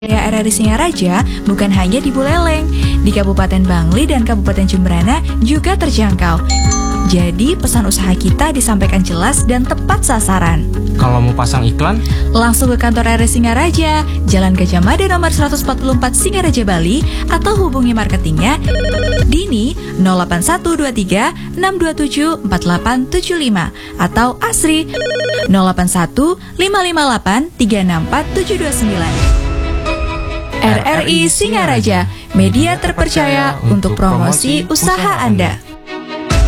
area RRI Singaraja bukan hanya di Buleleng, di Kabupaten Bangli dan Kabupaten Jemberana juga terjangkau. Jadi pesan usaha kita disampaikan jelas dan tepat sasaran. Kalau mau pasang iklan, langsung ke kantor RRI Singaraja, Jalan Gajah Mada nomor 144 Singaraja, Bali, atau hubungi marketingnya Dini 08123 627 4875 atau Asri 081 558 364 729. RRI Singaraja, media terpercaya untuk promosi usaha Anda.